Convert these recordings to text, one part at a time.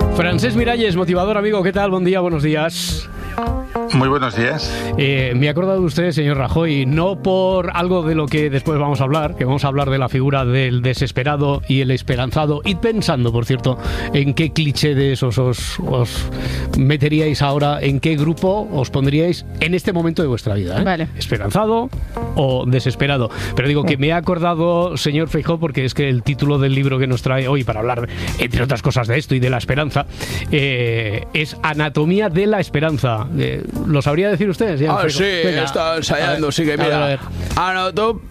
Francesc Miralles, motivador, amigo, ¿qué tal? Buen día, buenos días. Muy buenos días. Me he acordado de usted, señor Rajoy, no por algo de lo que después vamos a hablar, que vamos a hablar de la figura del desesperado y el esperanzado. Id pensando, por cierto, en qué cliché de esos os meteríais ahora, en qué grupo os pondríais en este momento de vuestra vida, ¿eh? Vale. ¿Esperanzado o desesperado? Pero digo que me he acordado, señor Feijóo, porque es que el título del libro que nos trae hoy para hablar, entre otras cosas, de esto y de la esperanza, es Anatomía de la Esperanza. ¿Lo sabría decir usted? Sí, venga, está ensayando, sí que mira. Anotop.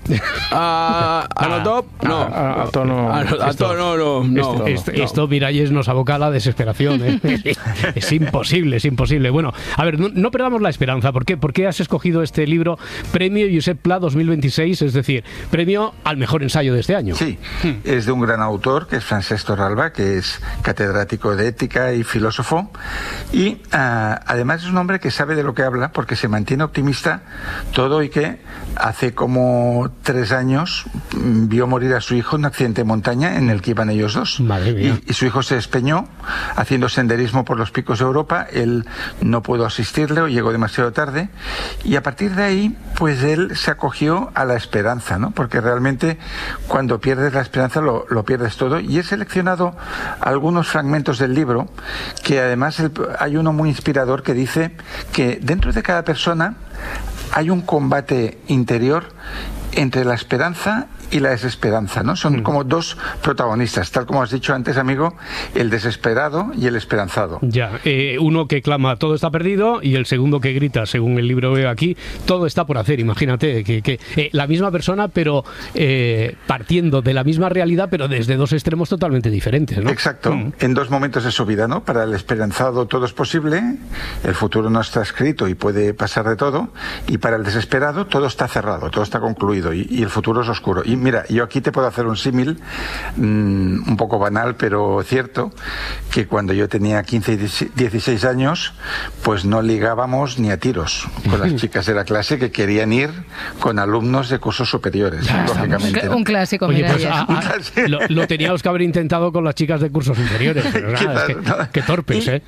No. Esto, Miralles, nos aboca a la desesperación, ¿eh? Es imposible. Bueno, a ver, no perdamos la esperanza. ¿Por qué has escogido este libro, Premio Josep Pla 2026, es decir, premio al mejor ensayo de este año? Sí, es de un gran autor, que es Francesc Torralba, que es catedrático de ética y filósofo, y además es un hombre que sabe de lo que habla, porque se mantiene optimista todo, y que hace como 3 años vio morir a su hijo en un accidente de montaña en el que iban ellos dos. Madre mía. Y su hijo se despeñó haciendo senderismo por los picos de Europa. Él no pudo asistirle o llegó demasiado tarde, y a partir de ahí pues él se acogió a la esperanza, ¿no? Porque realmente cuando pierdes la esperanza lo pierdes todo. Y he seleccionado algunos fragmentos del libro, que además hay uno muy inspirador que dice que dentro de cada persona hay un combate interior entre la esperanza y la desesperanza, ¿no? Son como dos protagonistas, tal como has dicho antes, amigo, el desesperado y el esperanzado. Ya, uno que clama todo está perdido, y el segundo que grita, según el libro veo aquí, todo está por hacer. Imagínate que la misma persona, pero partiendo de la misma realidad, pero desde dos extremos totalmente diferentes, ¿no? Exacto, en dos momentos de su vida, ¿no? Para el esperanzado todo es posible, el futuro no está escrito y puede pasar de todo, y para el desesperado todo está cerrado, todo está concluido y el futuro es oscuro. Y mira, yo aquí te puedo hacer un símil un poco banal, pero cierto, que cuando yo tenía 15 y 16 años, pues no ligábamos ni a tiros con las chicas de la clase que querían ir con alumnos de cursos superiores, lógicamente, ¿no? Un clásico. Oye, pues lo teníamos que haber intentado con las chicas de cursos inferiores, pero nada, qué torpes, ¿eh?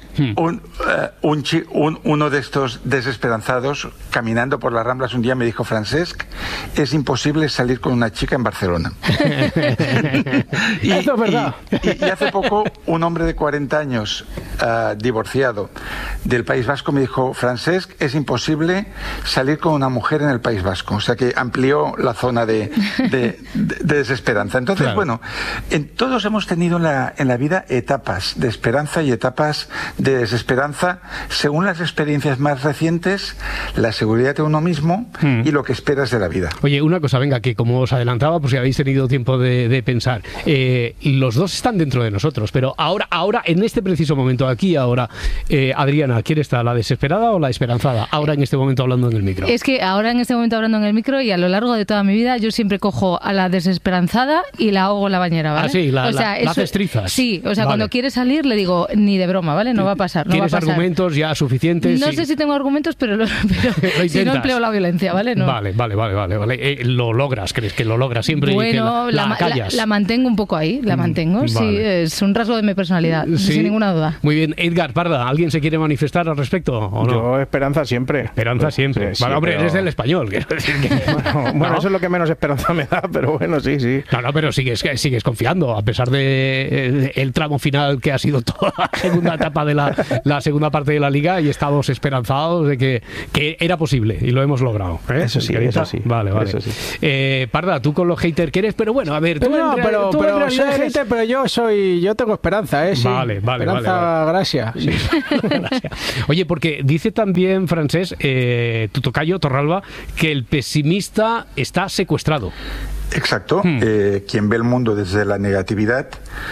Uno de estos desesperanzados, caminando por las Ramblas un día, me dijo: Francesc, es imposible salir con una chica en Barcelona. Eso es verdad. Y hace poco un hombre de 40 años, divorciado, del País Vasco, me dijo: Francesc, es imposible salir con una mujer en el País Vasco. O sea que amplió la zona de desesperanza. Entonces, claro, bueno, todos hemos tenido en la vida etapas de esperanza y etapas de desesperanza, según las experiencias más recientes, la seguridad de uno mismo y lo que esperas de la vida. Oye, una cosa, venga, que como os adelantaba, pues si habéis tenido tiempo de pensar, los dos están dentro de nosotros, pero ahora en este preciso momento, aquí ahora, Adriana, ¿quién está, la desesperada o la esperanzada? Ahora en este momento hablando en el micro. Es que ahora en este momento hablando en el micro, y a lo largo de toda mi vida, yo siempre cojo a la desesperanzada y la ahogo en la bañera, ¿vale? Ah, sí, la haces trizas. Sí, o sea, vale. Cuando quiere salir le digo, ni de broma, ¿vale? No va a pasar. ¿Tienes argumentos ya suficientes? No sé si tengo argumentos, pero si no empleo la violencia, ¿vale? No. Vale. Lo logras, ¿crees que lo logras siempre? Bueno, y que la callas. La mantengo un poco ahí, la mantengo, vale. Sí, es un rasgo de mi personalidad, sí, sin ninguna duda. Muy bien, Edgar Parda, ¿alguien se quiere manifestar al respecto o no? Yo, esperanza siempre. Esperanza siempre. Sí, bueno, hombre, pero... eres del Español, quiero decir que... Bueno, eso es lo que menos esperanza me da, pero bueno, sí. No, pero sigues confiando, a pesar de el tramo final que ha sido toda la segunda etapa de la segunda parte de la Liga, y estamos esperanzados de que era posible y lo hemos logrado, ¿eh? Eso sí. Vale. Eso sí. Parda, tú con los haters que eres, pero bueno, a ver, pero soy hater, pero yo tengo esperanza, ¿eh? Sí. Vale. Esperanza, gracias. Sí. Gracias. Oye, porque dice también, Francesc, tu tocayo, Torralba, que el pesimista está secuestrado. Exacto. Quien ve el mundo desde la negatividad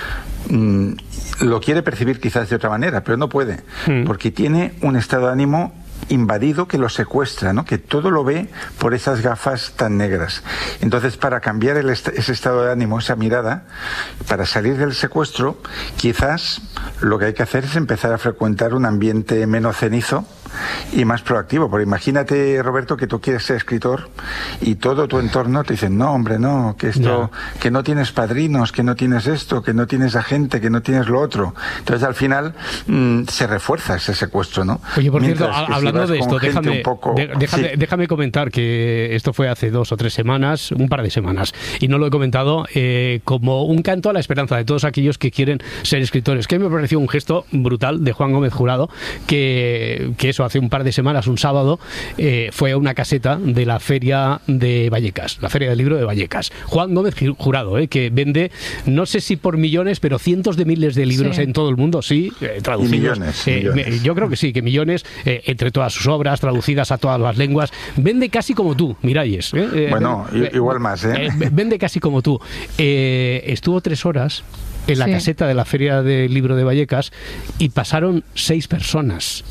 lo quiere percibir quizás de otra manera, pero no puede, porque tiene un estado de ánimo invadido que lo secuestra, ¿no? Que todo lo ve por esas gafas tan negras. Entonces, para cambiar ese estado de ánimo, esa mirada, para salir del secuestro, quizás lo que hay que hacer es empezar a frecuentar un ambiente menos cenizo, y más proactivo. Porque imagínate, Roberto, que tú quieres ser escritor y todo tu entorno te dicen, no, hombre, no, que esto, que no tienes padrinos, que no tienes esto, que no tienes agente, que no tienes lo otro. Entonces, al final, se refuerza ese secuestro, ¿no? Oye, por cierto, hablando de esto, déjame comentar que esto fue hace 2 o 3 semanas, un par de semanas, y no lo he comentado, como un canto a la esperanza de todos aquellos que quieren ser escritores, que me pareció un gesto brutal de Juan Gómez Jurado, que eso hace un par de semanas, un sábado, fue a una caseta de la Feria de Vallecas, la Feria del Libro de Vallecas. Juan Gómez Jurado, que vende, no sé si por millones, pero cientos de miles de libros en todo el mundo, traducidos. Millones. Yo creo que sí, que millones, entre todas sus obras, traducidas a todas las lenguas. Vende casi como tú, Miralles. Bueno, igual más, vende casi como tú. Estuvo 3 horas en la caseta de la Feria del Libro de Vallecas y pasaron 6 personas.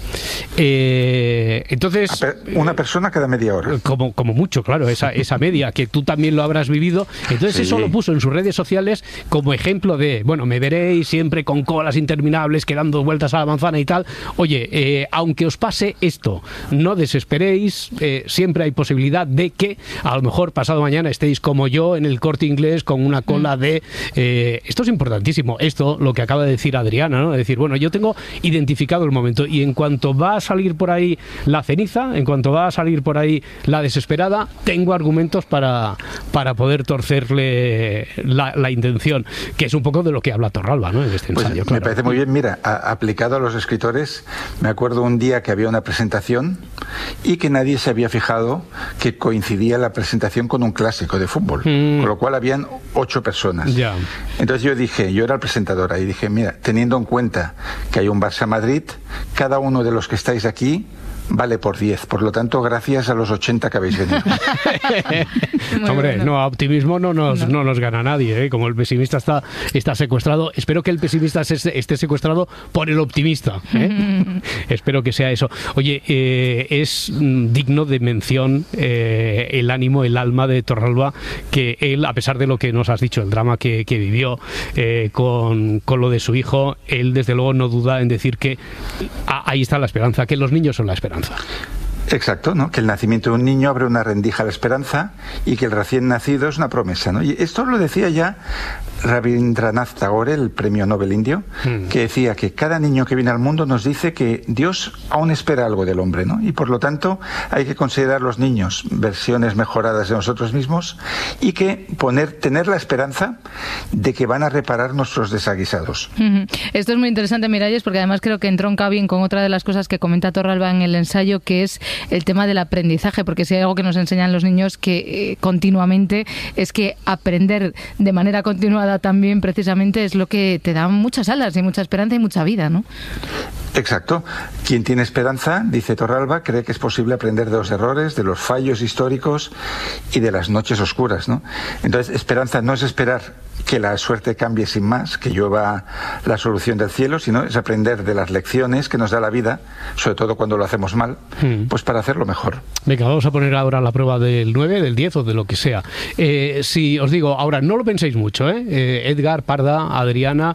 Entonces, una persona cada media hora. Como mucho, claro, esa media, que tú también lo habrás vivido. Entonces eso lo puso en sus redes sociales como ejemplo de, bueno, me veréis siempre con colas interminables, que dando vueltas a la manzana y tal. Oye, aunque os pase esto, no desesperéis, siempre hay posibilidad de que a lo mejor pasado mañana estéis como yo en el Corte Inglés con una cola de... esto es importantísimo. Esto, lo que acaba de decir Adriana, ¿no? Es decir, bueno, yo tengo identificado el momento y en cuanto va a salir por ahí la ceniza, en cuanto va a salir por ahí la desesperada, tengo argumentos para poder torcerle la intención, que es un poco de lo que habla Torralba, ¿no? En este ensayo, Me parece muy bien. Mira, aplicado a los escritores, me acuerdo un día que había una presentación y que nadie se había fijado que coincidía la presentación con un clásico de fútbol, con lo cual habían 8 personas. Entonces yo era el presentador y dije, mira, teniendo en cuenta que hay un Barça-Madrid, cada uno de los que estáis aquí vale por 10. Por lo tanto, gracias a los 80 que habéis venido. Hombre, no, a optimismo no nos gana nadie, Como el pesimista está secuestrado. Espero que el pesimista esté secuestrado por el optimista, Espero que sea eso. Oye, es digno de mención el ánimo, el alma de Torralba, que él, a pesar de lo que nos has dicho, el drama que vivió con lo de su hijo, él desde luego no duda en decir que ahí está la esperanza, que los niños son la esperanza. Exacto, ¿no? Que el nacimiento de un niño abre una rendija a la esperanza y que el recién nacido es una promesa, ¿no? Y esto lo decía ya Rabindranath Tagore, el premio Nobel indio, que decía que cada niño que viene al mundo nos dice que Dios aún espera algo del hombre, ¿no? Y por lo tanto hay que considerar los niños versiones mejoradas de nosotros mismos y que tener la esperanza de que van a reparar nuestros desaguisados. Esto es muy interesante, Miralles, porque además creo que entronca bien con otra de las cosas que comenta Torralba en el ensayo, que es el tema del aprendizaje, porque si hay algo que nos enseñan los niños que continuamente es que aprender de manera continuada también precisamente es lo que te da muchas alas y mucha esperanza y mucha vida, ¿no? Exacto. Quien tiene esperanza, dice Torralba, cree que es posible aprender de los errores, de los fallos históricos y de las noches oscuras, ¿no? Entonces, esperanza no es esperar que la suerte cambie sin más, que llueva la solución del cielo, sino es aprender de las lecciones que nos da la vida, sobre todo cuando lo hacemos mal, pues para hacerlo mejor. Venga, vamos a poner ahora la prueba del 9, del 10 o de lo que sea. Si os digo, ahora no lo penséis mucho, Edgar, Parda, Adriana,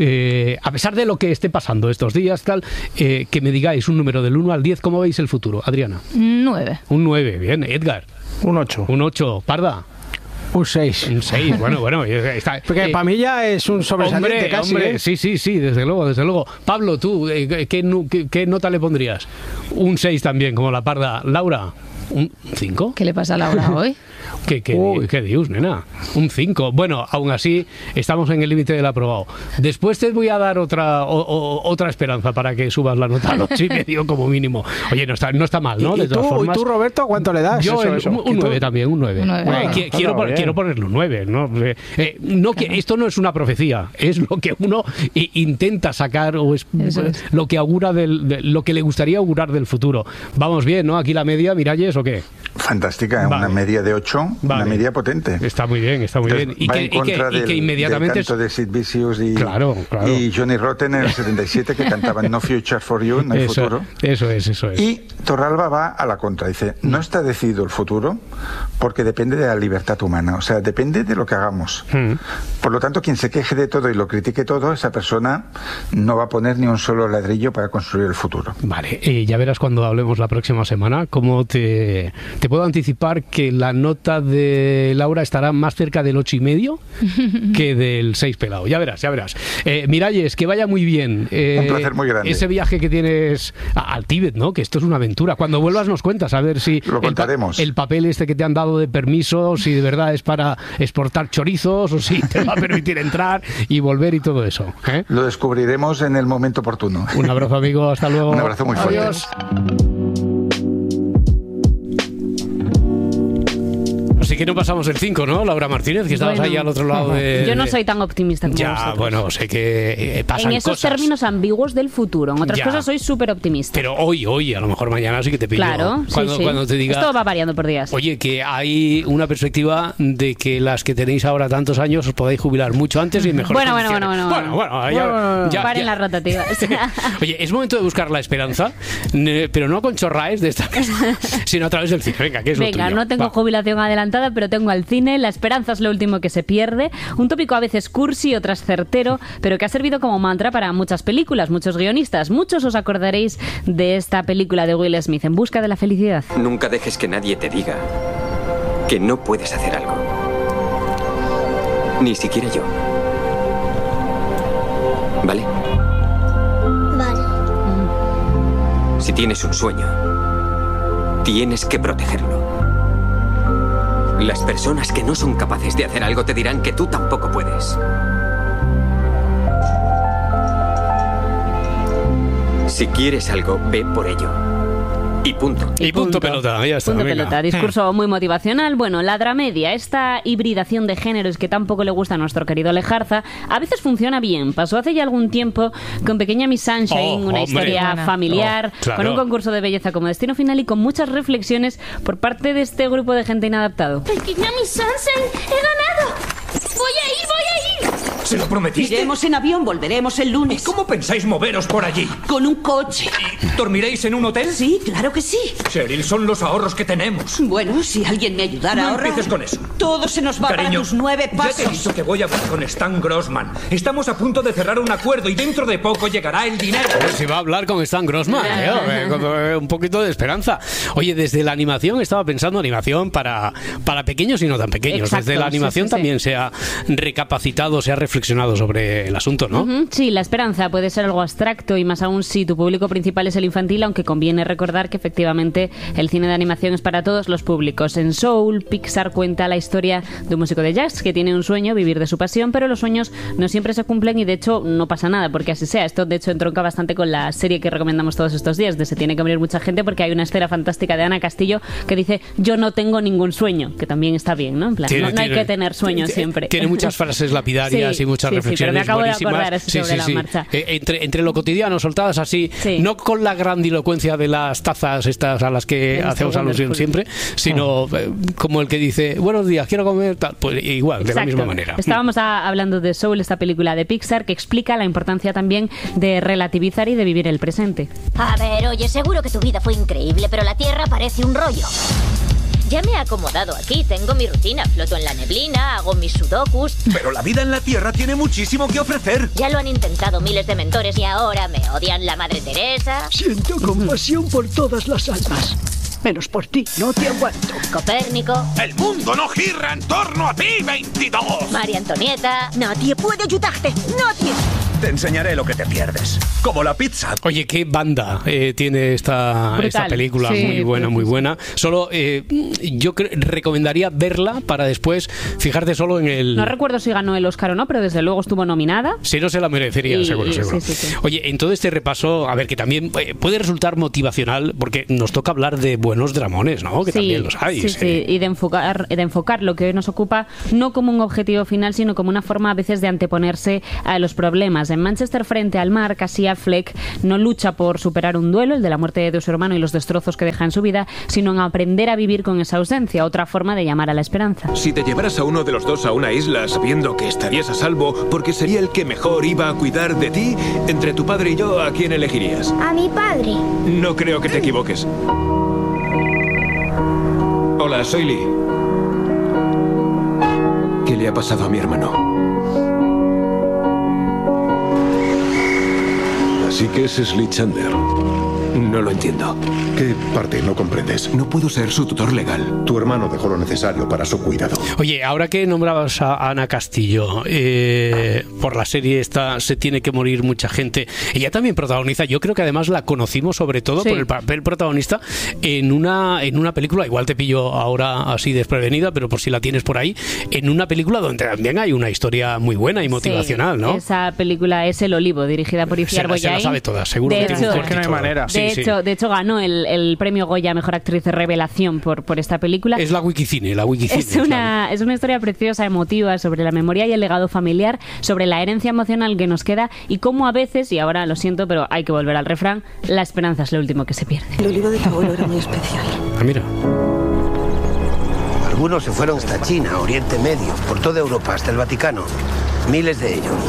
a pesar de lo que esté pasando estos días, tal, que me digáis un número del 1 al 10, ¿cómo veis el futuro? Adriana. 9. Un 9, bien. Edgar. Un 8. Un 8. Parda. Un 6. Un 6, bueno. Está, porque para mí ya es un sobresaliente casi. Hombre, sí, desde luego. Pablo, tú, ¿qué nota le pondrías? Un 6 también, como la Parda. Laura, ¿un 5? ¿Qué le pasa a Laura hoy? ¿Qué dios, nena? Un 5. Bueno, aún así, estamos en el límite del aprobado. Después te voy a dar otra esperanza para que subas la nota al 8,5 como mínimo. Oye, no está mal, ¿no? ¿Y tú, Roberto, cuánto le das? Yo un 9 también, un 9. Quiero ponerle un 9, ¿no? Esto no es una profecía, es lo que uno intenta sacar o es lo que augura lo que le gustaría augurar del futuro. Vamos bien, ¿no? Aquí la media, Miralles, ¿o qué? fantástica, una media de 8, una media potente. Está muy bien, está muy bien. Va en contra del inmediatamente canto de Sid Vicious y Johnny Rotten en el 77 que cantaban No Future for You, no hay futuro. Eso es. Y Torralba va a la contra, dice, no está decidido el futuro porque depende de la libertad humana, o sea, depende de lo que hagamos. Por lo tanto, quien se queje de todo y lo critique todo, esa persona no va a poner ni un solo ladrillo para construir el futuro. Vale, ya verás cuando hablemos la próxima semana cómo te puedo anticipar que la nota de Laura estará más cerca del 8,5 que del 6 pelado. Ya verás. Miralles, que vaya muy bien. Un placer muy grande. Ese viaje que tienes al Tíbet, ¿no? Que esto es una aventura. Cuando vuelvas nos cuentas, a ver si lo contaremos. El papel este que te han dado de permiso, si de verdad es para exportar chorizos o si te va a permitir entrar y volver y todo eso. Lo descubriremos en el momento oportuno. Un abrazo, amigo. Hasta luego. Un abrazo muy fuerte. Adiós. Así que no pasamos el 5, ¿no, Laura Martínez? Que estabas ahí al otro lado de... Yo no soy tan optimista como vosotros. Bueno, sé que pasan en esos cosas. Términos ambiguos del futuro. En otras cosas soy súper optimista. Pero hoy, a lo mejor mañana sí que te pillo. Claro, cuando te diga... Esto va variando por días. Oye, que hay una perspectiva de que las que tenéis ahora tantos años os podáis jubilar mucho antes y en mejores condiciones. Bueno. Paren las rotativas. Oye, es momento de buscar la esperanza, pero no con chorraes de esta casa, sino a través del cine. Venga, que es lo tuyo. Venga, no tengo jubilación adelantada, pero tengo al cine. La esperanza es lo último que se pierde. Un tópico a veces cursi, otras certero, pero que ha servido como mantra para muchas películas, muchos guionistas. Muchos os acordaréis de esta película de Will Smith, En busca de la felicidad. Nunca dejes que nadie te diga que no puedes hacer algo. Ni siquiera yo. ¿Vale? Vale. Si tienes un sueño, tienes que protegerlo. Las personas que no son capaces de hacer algo te dirán que tú tampoco puedes. Si quieres algo, ve por ello. Y punto. Y punto pelota, ya está. Punto pelota, discurso muy motivacional. Bueno, la dramedia, esta hibridación de géneros que tampoco le gusta a nuestro querido Lejarza, a veces funciona bien. Pasó hace ya algún tiempo con Pequeña Miss Sunshine, una historia familiar, con un concurso de belleza como destino final y con muchas reflexiones por parte de este grupo de gente inadaptado. Pequeña Miss Sunshine, he ganado. Voy a ir. ¿Se lo prometiste? Iremos en avión, volveremos el lunes. ¿Y cómo pensáis moveros por allí? Con un coche. ¿Dormiréis en un hotel? Sí, claro que sí. Cheryl, son los ahorros que tenemos. Bueno, si alguien me ayudara a ahorrar... No empieces con eso. Todo se nos va para tus 9 pasos. Ya te he dicho que voy a hablar con Stan Grossman. Estamos a punto de cerrar un acuerdo y dentro de poco llegará el dinero. Pues si va a hablar con Stan Grossman, un poquito de esperanza. Oye, desde la animación estaba pensando animación para pequeños y no tan pequeños. Exacto, desde la animación también se ha recapacitado, se ha reflexionado sobre el asunto, ¿no? Sí, la esperanza puede ser algo abstracto y más aún si tu público principal es el infantil, aunque conviene recordar que efectivamente el cine de animación es para todos los públicos. En Soul, Pixar cuenta la historia de un músico de jazz que tiene un sueño, vivir de su pasión, pero los sueños no siempre se cumplen y de hecho no pasa nada porque así sea. Esto de hecho entronca bastante con la serie que recomendamos todos estos días de Se tiene que morir mucha gente, porque hay una escena fantástica de Ana Castillo que dice yo no tengo ningún sueño, que también está bien, ¿no? En plan, no hay que tener sueños siempre. Tiene muchas frases lapidarias y muchas reflexiones pero me acabo buenísimas. De acordar sobre la marcha. Entre lo cotidiano, soltadas así, no con la grandilocuencia de las tazas estas a las que hacemos alusión siempre, sino como el que dice buenos días, quiero comer tal, pues igual, de la misma manera. Estábamos hablando de Soul, esta película de Pixar que explica la importancia también de relativizar y de vivir el presente. A ver, oye, seguro que tu vida fue increíble, pero la Tierra parece un rollo. Ya me he acomodado aquí, tengo mi rutina, floto en la neblina, hago mis sudokus... Pero la vida en la Tierra tiene muchísimo que ofrecer. Ya lo han intentado miles de mentores y ahora me odian la Madre Teresa. Siento compasión por todas las almas. Menos por ti, no te aguanto. Copérnico. El mundo no gira en torno a ti, 22. María Antonieta. Nadie puede ayudarte, nadie. Te enseñaré lo que te pierdes. Como la pizza. Oye, qué banda tiene esta película. Sí, muy buena, muy buena. Solo yo recomendaría verla para después fijarte solo en el... No recuerdo si ganó el Oscar o no, pero desde luego estuvo nominada. Si no, se la merecería, seguro. Sí. Oye, en todo este repaso, a ver, que también puede resultar motivacional, porque nos toca hablar de buenos dramones, ¿no? Que también los hay. Sí, y de enfocar lo que hoy nos ocupa no como un objetivo final, sino como una forma a veces de anteponerse a los problemas. esperanzas. En Manchester frente al mar, Casey Affleck no lucha por superar un duelo, el de la muerte de su hermano y los destrozos que deja en su vida, sino en aprender a vivir con esa ausencia, otra forma de llamar a la esperanza. Si te llevaras a uno de los dos a una isla sabiendo que estarías a salvo porque sería el que mejor iba a cuidar de ti, entre tu padre y yo, ¿a quién elegirías? A mi padre. No creo que te equivoques. Hola, soy Lee. ¿Qué le ha pasado a mi hermano? Así que ese es Lee Chandler. No lo entiendo. ¿Qué parte no comprendes? No puedo ser su tutor legal. Tu hermano dejó lo necesario para su cuidado. Oye, ahora que nombrabas a Ana Castillo, por la serie esta Se tiene que morir mucha gente. Ella también protagoniza, yo creo que además la conocimos sobre todo por el papel protagonista en una película, igual te pillo ahora así desprevenida, pero por si la tienes por ahí, en una película donde también hay una historia muy buena y motivacional, ¿no? Esa película es El Olivo, dirigida por Iciar Boyain. Se la sabe toda, seguro que tiene un cortito. No hay manera. De hecho, ganó el premio Goya a Mejor Actriz de Revelación por esta película. Es la Wikicine. Es una historia preciosa, emotiva, sobre la memoria y el legado familiar, sobre la herencia emocional que nos queda y cómo a veces, y ahora lo siento, pero hay que volver al refrán, la esperanza es lo último que se pierde. El olivo de tu abuelo era muy especial. Ah, mira. Algunos se fueron hasta China, Oriente Medio, por toda Europa, hasta el Vaticano. Miles de ellos.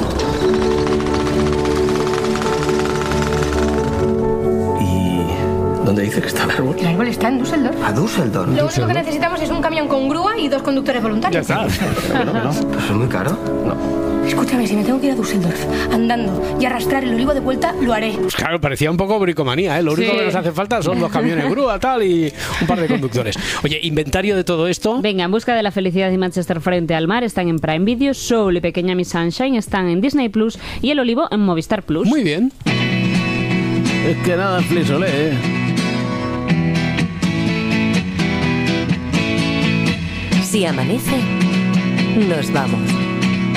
¿Dónde dice que está el árbol? El árbol está en Düsseldorf. ¿A Düsseldorf? Lo único que necesitamos es un camión con grúa y 2 conductores voluntarios. Ya está. ¿Pues es muy caro? No. Escúchame, si me tengo que ir a Düsseldorf andando y arrastrar el olivo de vuelta, lo haré. Pues claro, parecía un poco bricomanía, ¿eh? Lo único que nos hace falta son 2 camiones grúa, tal, y un par de conductores. Oye, inventario de todo esto. Venga, En busca de la felicidad y Manchester frente al mar están en Prime Video, Soul y Pequeña Miss Sunshine están en Disney Plus y El Olivo en Movistar Plus. Muy bien. Es que nada, Flisolé, ¿eh? Si amanece, nos vamos.